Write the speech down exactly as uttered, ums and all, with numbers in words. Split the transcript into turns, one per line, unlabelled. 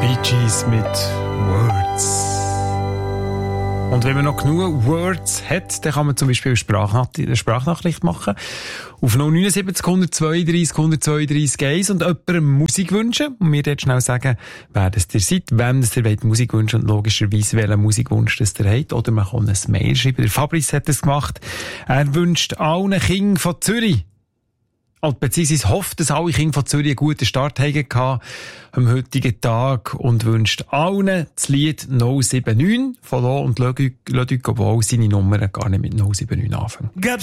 Bee Gees mit Words. Und wenn man noch genug Words hat, dann kann man zum Beispiel eine Sprachnach- eine Sprachnachricht machen. Auf null neun sieben null zwei drei null zwei drei eins und jemandem Musik wünschen. Und mir dort schnell sagen, wer das ihr seid, wem das ihr wollt Musik wünschen und logischerweise welchen Musikwunsch das ihr habt. Oder man kann ein Mail schreiben. Der Fabrice hat das gemacht. Er wünscht allen Kindern von Zürich, beziehungsweise hofft, dass alle Kinder von Zürich einen guten Start haben am heutigen Tag und wünscht allen das Lied null sieben neun von Lo und Leduc, obwohl seine Nummer gar nicht mit null sieben neun anfängt.